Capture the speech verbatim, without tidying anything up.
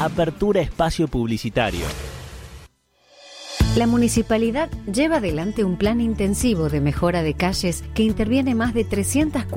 Apertura espacio publicitario. La municipalidad lleva adelante un plan intensivo de mejora de calles que interviene más de trescientas